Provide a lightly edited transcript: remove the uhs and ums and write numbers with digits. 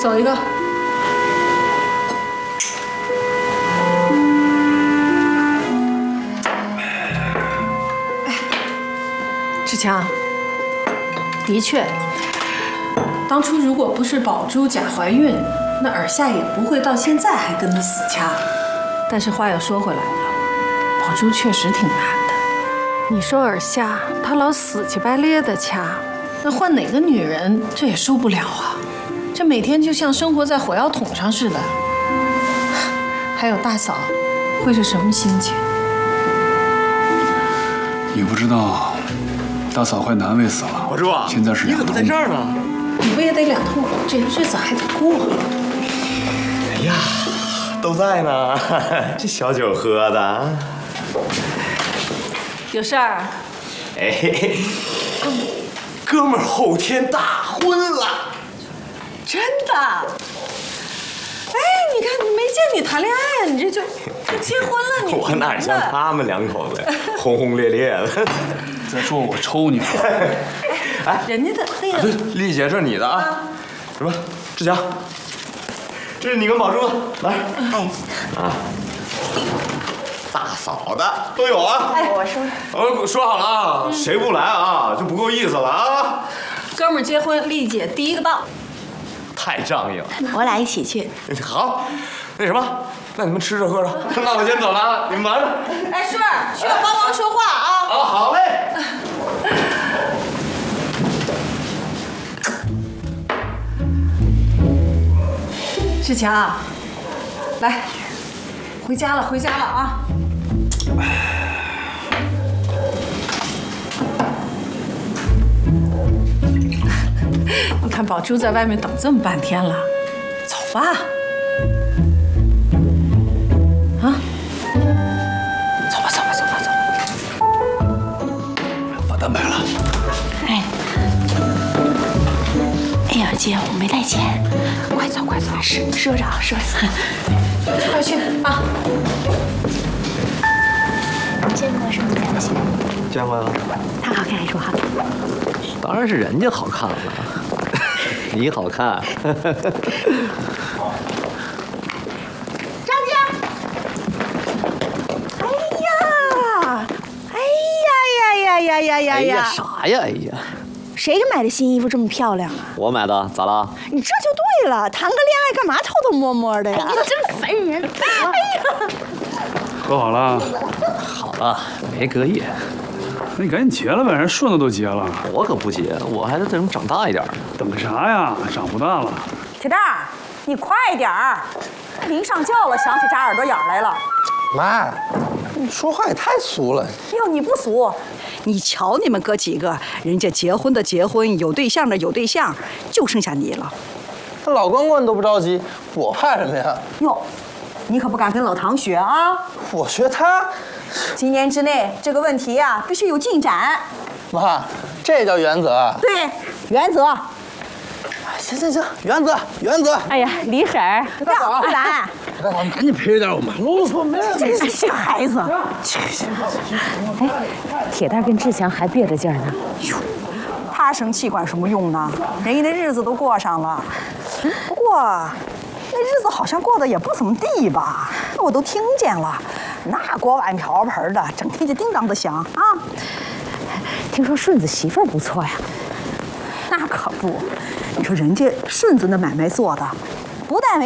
走一个。志强，的确，当初如果不是宝珠假怀孕，那尔夏也不会到现在还跟他死掐。但是话又说回来了，宝珠确实挺难的。你说尔夏她老死乞白咧的掐，那换哪个女人这也受不了啊！这每天就像生活在火药桶上似的。还有大嫂，会是什么心情？ 你不知道，大嫂快难为死了。 宝珠啊， 现在是你怎么在这儿呢？ 你不也得两头苦，这日子还得过。 哎呀，都在呢，这小酒喝的。 有事儿？ 哎，哥们儿后天大婚了。 真的？哎，你看，没见你谈恋爱，你这就结婚了，你我哪像他们两口子轰轰烈烈的。 再说我抽你！ 哎，人家的那个， 对，丽姐，这是你的啊。什么？志强，这是你跟宝珠的，来。 哎， 啊，大嫂的都有啊。 哎，我说， 说好了啊，谁不来啊就不够意思了啊。 哥们儿结婚，丽姐第一个到。 太仗义了。 我俩一起去。 好，那什么，那你们吃着喝着，那我先走了啊，你们忙着。 哎，顺儿，需要帮忙说话啊。 啊，好嘞。 志强，来，回家了，回家了啊！你看宝珠在外面等这么半天了，走吧。啊，走吧，走吧，走吧，走吧。 把单买了。 哎，哎呀，姐，我没带钱， 快走，快走， 赊着啊，赊着。 快去啊！ 你见过是你家的媳妇？ 见过呀。 她好看还是我好看？ 当然是人家好看了，你好看。 张姐，哎呀， 啥呀？哎呀， 谁买的新衣服这么漂亮啊？ 我买的，咋了？ 你这就对了，谈个恋爱干嘛偷偷摸摸的呀？你真烦人！哎呀， 喝好了？ 好了，没隔夜。 那你赶紧结了呗，人顺子都结了。 我可不结，我还得等长大一点。 等啥呀？长不大了。 铁蛋儿，你快点儿！临上轿了，想起扎耳朵眼来了。 妈，你说话也太俗了。 哟，你不俗，你瞧你们哥几个，人家结婚的结婚，有对象的有对象，就剩下你了。 那老关关都不着急，我怕什么呀？ 哟，你可不敢跟老唐学啊！ 我学他。 今年之内这个问题呀，必须有进展。 妈，这叫原则。 对，原则。 行行行，原则原则。 哎呀，李婶儿， 大嫂， 不然， 大嫂，你赶紧陪着点我们，啰嗦没人。 这孩子， 哎，铁蛋跟志强还憋着劲儿呢。 他生气管什么用呢？人家的日子都过上了。不过，那日子好像过得也不怎么地吧？我都听见了，那锅碗瓢盆的，整天就叮当的响啊。 听说顺子媳妇儿不错呀。 那可不，你说人家顺子那买卖做的，不但没